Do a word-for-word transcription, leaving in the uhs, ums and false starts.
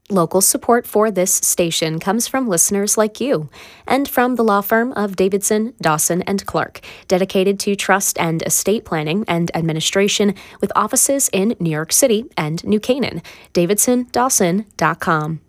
Local support for this station comes from listeners like you and from the law firm of Davidson, Dawson and Clark, dedicated to trust and estate planning and administration with offices in New York City and New Canaan. davidson dawson dot com.